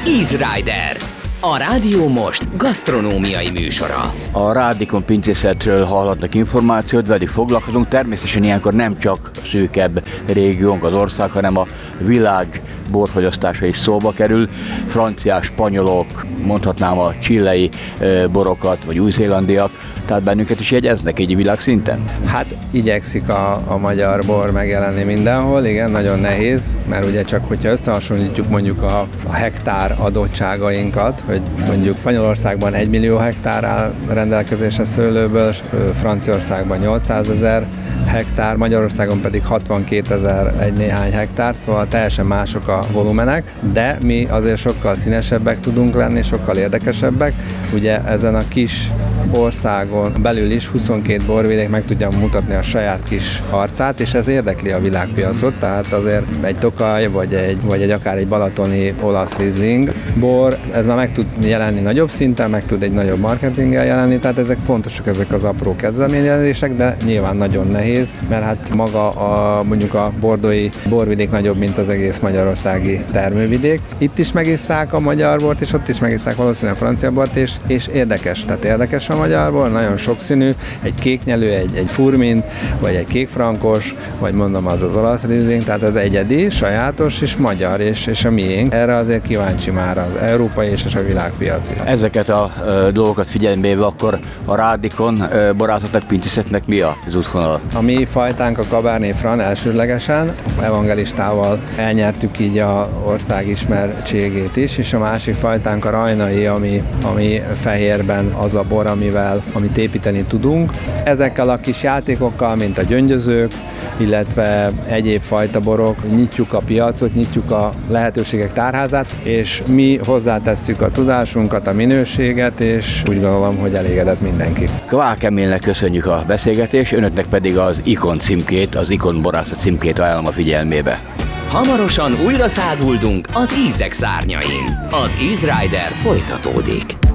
Easy Rider, a Rádió Most gasztronómiai műsora. A Rádikon pincészetről hallhatnak információt, velük foglalkozunk. Természetesen ilyenkor nem csak a szűkebb régiónk az ország, hanem a világ borfogyasztása is szóba kerül. Franciák, spanyolok, mondhatnám a chilei borokat, vagy új-zélandiak, tehát bennünket is jegyeznek így világszinten? Hát igyekszik a magyar bor megjelenni mindenhol, igen, nagyon nehéz, mert ugye csak hogyha összehasonlítjuk mondjuk a hektár adottságainkat, hogy mondjuk Spanyolországban 1 millió hektár áll rendelkezésre szőlőből, Franciaországban 800 000 hektár, Magyarországon pedig 62 000 egy néhány hektár, szóval teljesen mások a volumenek, de mi azért sokkal színesebbek tudunk lenni, sokkal érdekesebbek. Ugye ezen a kis országon belül is 22 borvidék meg tudja mutatni a saját kis arcát, és ez érdekli a világpiacot, tehát azért egy Tokaj, vagy akár egy balatoni olasz Riesling bor, ez már meg tud jelenni nagyobb szinten, meg tud egy nagyobb marketinggel jelenni, tehát ezek fontosak, ezek az apró kezdeményezések, de nyilván nagyon nehéz, mert hát maga mondjuk a bordói borvidék nagyobb, mint az egész magyarországi termővidék. Itt is megisszák a magyar bort, és ott is megisszák valószínűleg a francia bort, és érdekes, tehát érdekes a magyar bor, nagyon sokszínű, egy kéknyelő, egy furmint, vagy egy kékfrankos, vagy mondom az olasz Riesling, tehát ez egyedi, sajátos és magyar, és a miénk. Erre azért kíváncsi már az európai és a világpiac. Ezeket a dolgokat figyelembe véve, akkor a Rádikon borászatnak, pincészetnek mi az útvonal? A mi fajtánk a Cabernet Franc elsődlegesen, evangelistával elnyertük így a ország ismertségét is, és a másik fajtánk a rajnai, ami fehérben az a bor, amit építeni tudunk. Ezekkel a kis játékokkal, mint a gyöngyözők, illetve egyéb fajta borok, nyitjuk a piacot, nyitjuk a lehetőségek tárházát, és mi hozzátesszük a tudásunkat, a minőséget, és úgy gondolom, hogy elégedett mindenki. Kvák Emilnek köszönjük a beszélgetést, önöknek pedig az Ikon címkét, az Ikon borászat címkét ajánlom a figyelmébe. Hamarosan újra száguldunk az ízek szárnyain. Az Easy Rider folytatódik.